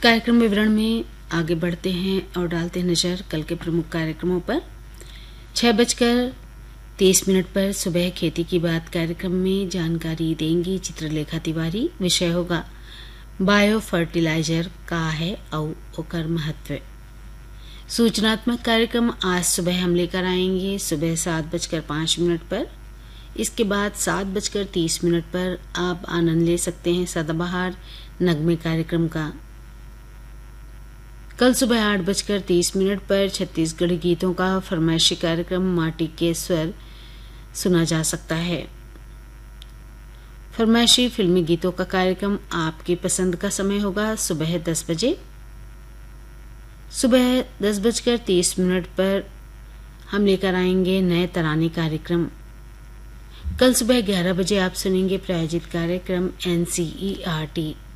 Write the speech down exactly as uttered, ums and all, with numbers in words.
कार्यक्रम विवरण में आगे बढ़ते हैं और डालते हैं नजर कल के प्रमुख कार्यक्रमों पर। छह बजकर तीस मिनट पर सुबह खेती की बात कार्यक्रम में जानकारी देंगी चित्रलेखा तिवारी। विषय होगा बायो फर्टिलाइजर का है और ओकर महत्व। सूचनात्मक कार्यक्रम आज सुबह हम लेकर आएंगे सुबह सात बजकर पाँच मिनट पर। इसके बाद सात बजकर तीस मिनट पर आप आनंद ले सकते हैं सदाबहार नगमे कार्यक्रम का। कल सुबह आठ बजकर तीस मिनट पर छत्तीसगढ़ी गीतों का फरमाइशी कार्यक्रम माटी के स्वर सुना जा सकता है। फरमाइशी फिल्मी गीतों का कार्यक्रम आपकी पसंद का समय होगा सुबह दस बजे। सुबह दस बजकर तीस मिनट पर हम लेकर आएंगे नए तराने कार्यक्रम। कल सुबह ग्यारह बजे आप सुनेंगे प्रायोजित कार्यक्रम N C E R T